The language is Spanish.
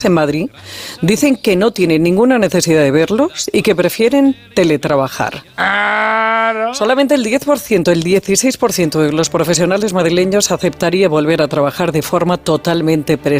en Madrid dicen que no tienen ninguna necesidad de verlos y que prefieren teletrabajar. Solamente el 10%, el 16% de los profesionales madrileños aceptaría volver a trabajar de forma totalmente presencial.